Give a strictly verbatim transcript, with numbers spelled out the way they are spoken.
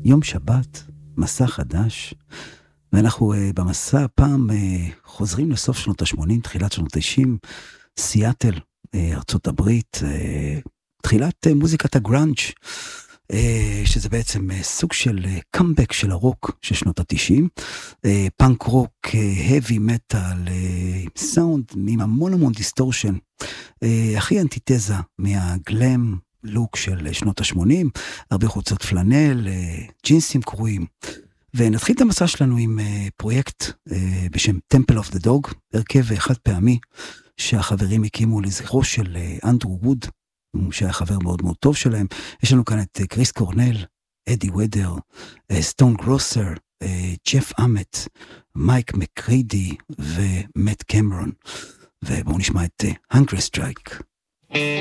יום שבת, מסע חדש, ואנחנו uh, במסע הפעם uh, חוזרים לסוף שנות ה-שמונים, תחילת שנות ה-תשעים, סיאטל, uh, ארצות הברית, uh, תחילת uh, מוזיקת הגראנג', uh, שזה בעצם uh, סוג של קאמבק uh, של הרוק של שנות ה-תשעים, uh, פאנק רוק, heavy metal, סאונד uh, עם המון המון דיסטורשן, uh, הכי אנטיתזה מהגלם, לוק של שנות ה-שמונים, הרבה חולצות פלנל, ג'ינסים קרועים, ונתחיל את המסע שלנו עם פרויקט בשם Temple of the Dog, הרכב חד פעמי שהחברים הקימו לזכרו של אנדרו ווד, שהיה חבר מאוד מאוד טוב שלהם. יש לנו כאן את קריס קורנל, אדי ודר, סטון גרוסר, ג'ף אמט, מייק מקרידי ומט קמרון, ובואו נשמע את Hunger Strike.